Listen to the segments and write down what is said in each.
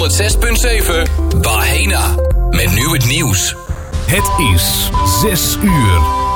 106.7 Bahena. Met nu het nieuws. Het is 6 uur.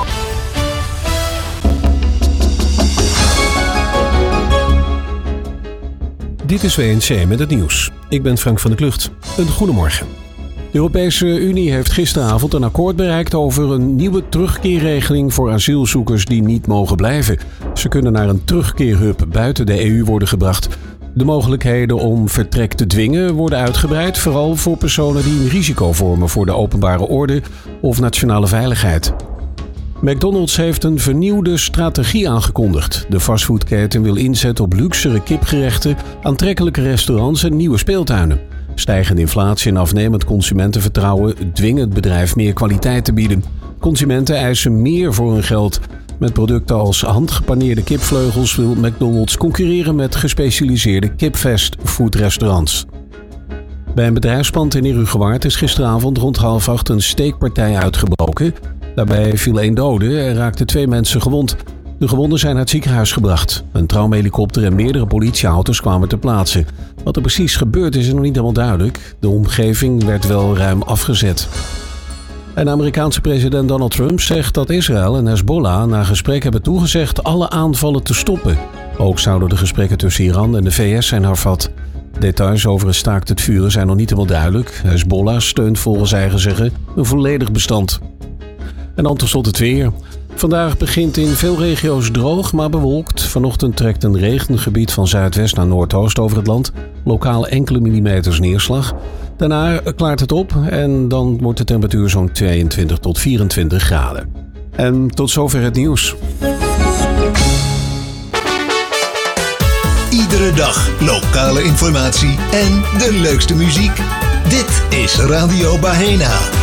Dit is WNC met het nieuws. Ik ben Frank van der Klucht. Een goedemorgen. De Europese Unie heeft gisteravond een akkoord bereikt over een nieuwe terugkeerregeling voor asielzoekers die niet mogen blijven. Ze kunnen naar een terugkeerhub buiten de EU worden gebracht. De mogelijkheden om vertrek te dwingen worden uitgebreid, vooral voor personen die een risico vormen voor de openbare orde of nationale veiligheid. McDonald's heeft een vernieuwde strategie aangekondigd. De fastfoodketen wil inzetten op luxere kipgerechten, aantrekkelijke restaurants en nieuwe speeltuinen. Stijgende inflatie en afnemend consumentenvertrouwen dwingen het bedrijf meer kwaliteit te bieden. Consumenten eisen meer voor hun geld. Met producten als handgepaneerde kipvleugels wil McDonald's concurreren met gespecialiseerde kipfastfoodrestaurants. Bij een bedrijfspand in Heerhugowaard is gisteravond rond 7:30 een steekpartij uitgebroken. Daarbij viel 1 dode en raakten 2 mensen gewond. De gewonden zijn naar het ziekenhuis gebracht. Een traumahelikopter en meerdere politieauto's kwamen ter plaatse. Wat er precies gebeurd is nog niet helemaal duidelijk. De omgeving werd wel ruim afgezet. En de Amerikaanse president Donald Trump zegt dat Israël en Hezbollah na gesprek hebben toegezegd alle aanvallen te stoppen. Ook zouden de gesprekken tussen Iran en de VS zijn hervat. Details over het staakt het vuren zijn nog niet helemaal duidelijk. Hezbollah steunt volgens eigen zeggen een volledig bestand. En dan tot slot het weer. Vandaag begint in veel regio's droog, maar bewolkt. Vanochtend trekt een regengebied van zuidwest naar noordoost over het land. Lokaal enkele millimeters neerslag. Daarna klaart het op en dan wordt de temperatuur zo'n 22 tot 24 graden. En tot zover het nieuws. Iedere dag lokale informatie en de leukste muziek. Dit is Radio Bahena.